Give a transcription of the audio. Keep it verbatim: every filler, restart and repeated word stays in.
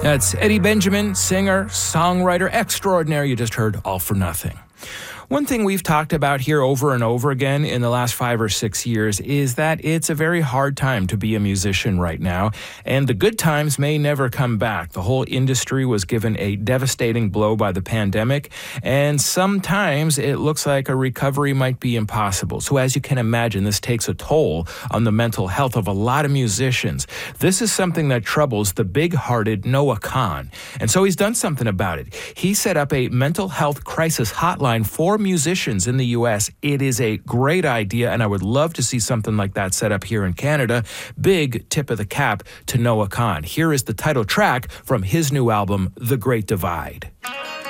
That's Eddie Benjamin, singer, songwriter extraordinaire. You just heard All for Nothing. One thing we've talked about here over and over again in the last five or six years is that it's a very hard time to be a musician right now, and the good times may never come back. The whole industry was given a devastating blow by the pandemic, and sometimes it looks like a recovery might be impossible. So as you can imagine, this takes a toll on the mental health of a lot of musicians. This is something that troubles the big-hearted Noah Kahan, and so he's done something about it. He set up a mental health crisis hotline for musicians in the U S. It is a great idea, and I would love to see something like that set up here in Canada. Big tip of the cap to Noah Kahan. Here is the title track from his new album, The Great Divide.